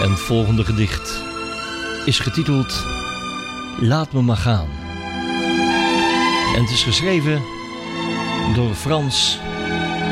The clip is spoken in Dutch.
En het volgende gedicht is getiteld Laat me maar gaan. En het is geschreven door Frans